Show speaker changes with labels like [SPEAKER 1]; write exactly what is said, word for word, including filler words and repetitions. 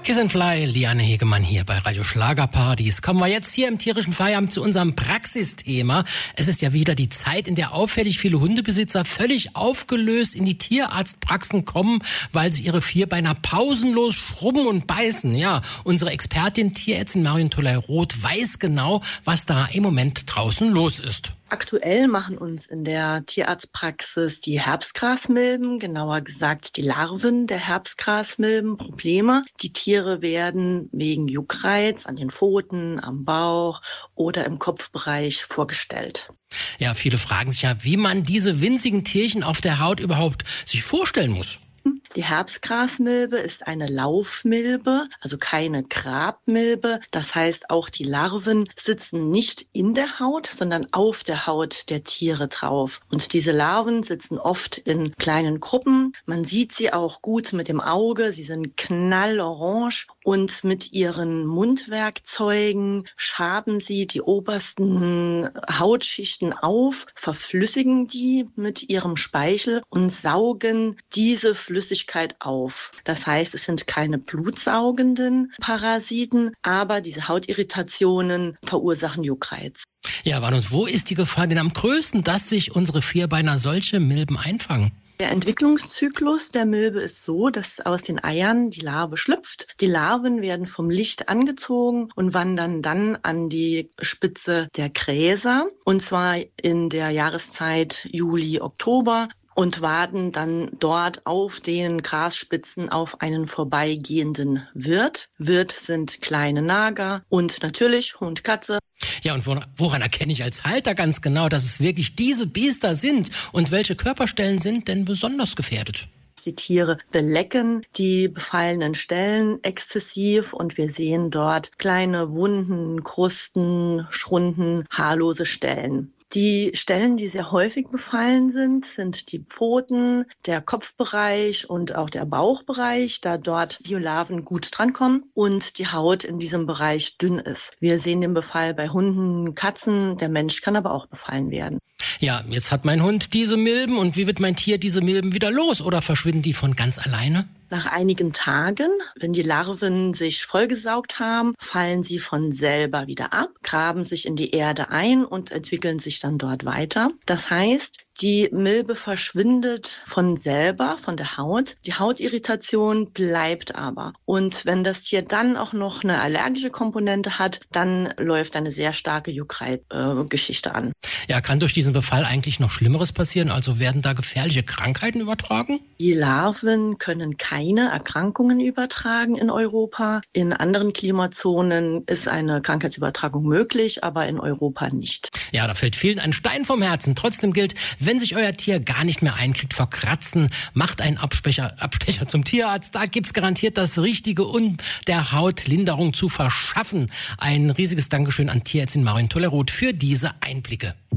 [SPEAKER 1] Kiss and Fly, Liane Hegemann hier bei Radio Schlagerpartys. Kommen wir jetzt hier im tierischen Feierabend zu unserem Praxisthema. Es ist ja wieder die Zeit, in der auffällig viele Hundebesitzer völlig aufgelöst in die Tierarztpraxen kommen, weil sich ihre Vierbeiner pausenlos schrubben und beißen. Ja, unsere Expertin, Tierärztin Marion Toley-Roth, weiß genau, was da im Moment draußen los ist.
[SPEAKER 2] Aktuell machen uns in der Tierarztpraxis die Herbstgrasmilben, genauer gesagt die Larven der Herbstgrasmilben, Probleme. Die Tiere werden wegen Juckreiz an den Pfoten, am Bauch oder im Kopfbereich vorgestellt.
[SPEAKER 1] Ja, viele fragen sich ja, wie man diese winzigen Tierchen auf der Haut überhaupt sich vorstellen muss.
[SPEAKER 2] Die Herbstgrasmilbe ist eine Laufmilbe, also keine Grabmilbe. Das heißt, auch die Larven sitzen nicht in der Haut, sondern auf der Haut der Tiere drauf. Und diese Larven sitzen oft in kleinen Gruppen. Man sieht sie auch gut mit dem Auge. Sie sind knallorange und mit ihren Mundwerkzeugen schaben sie die obersten Hautschichten auf, verflüssigen die mit ihrem Speichel und saugen diese Flüssigkeit auf. Das heißt, es sind keine blutsaugenden Parasiten, aber diese Hautirritationen verursachen Juckreiz.
[SPEAKER 1] Ja, wann und wo ist die Gefahr denn am größten, dass sich unsere Vierbeiner solche Milben einfangen?
[SPEAKER 2] Der Entwicklungszyklus der Milbe ist so, dass aus den Eiern die Larve schlüpft. Die Larven werden vom Licht angezogen und wandern dann an die Spitze der Gräser, und zwar in der Jahreszeit Juli, Oktober. Und warten dann dort auf den Grasspitzen auf einen vorbeigehenden Wirt. Wirt sind kleine Nager und natürlich Hund, Katze.
[SPEAKER 1] Ja, und woran erkenne ich als Halter ganz genau, dass es wirklich diese Biester sind? Und welche Körperstellen sind denn besonders gefährdet?
[SPEAKER 2] Die Tiere belecken die befallenen Stellen exzessiv und wir sehen dort kleine Wunden, Krusten, Schrunden, haarlose Stellen. Die Stellen, die sehr häufig befallen sind, sind die Pfoten, der Kopfbereich und auch der Bauchbereich, da dort die Larven gut drankommen und die Haut in diesem Bereich dünn ist. Wir sehen den Befall bei Hunden, Katzen, der Mensch kann aber auch befallen werden.
[SPEAKER 1] Ja, jetzt hat mein Hund diese Milben und wie wird mein Tier diese Milben wieder los oder verschwinden die von ganz alleine?
[SPEAKER 2] Nach einigen Tagen, wenn die Larven sich vollgesaugt haben, fallen sie von selber wieder ab, graben sich in die Erde ein und entwickeln sich dann dort weiter. Das heißt, die Milbe verschwindet von selber, von der Haut. Die Hautirritation bleibt aber. Und wenn das Tier dann auch noch eine allergische Komponente hat, dann läuft eine sehr starke Juckreiz-Geschichte äh, an.
[SPEAKER 1] Ja, kann durch diesen Befall eigentlich noch Schlimmeres passieren? Also werden da gefährliche Krankheiten übertragen?
[SPEAKER 2] Die Larven können keine Erkrankungen übertragen in Europa. In anderen Klimazonen ist eine Krankheitsübertragung möglich, aber in Europa nicht.
[SPEAKER 1] Ja, da fällt vielen ein Stein vom Herzen. Trotzdem gilt, wenn sich euer Tier gar nicht mehr einkriegt vor Kratzen, macht einen Abstecher, Abstecher zum Tierarzt. Da gibt's garantiert das Richtige, um der Haut Linderung zu verschaffen. Ein riesiges Dankeschön an Tierärztin Marion Toley-Roth für diese Einblicke.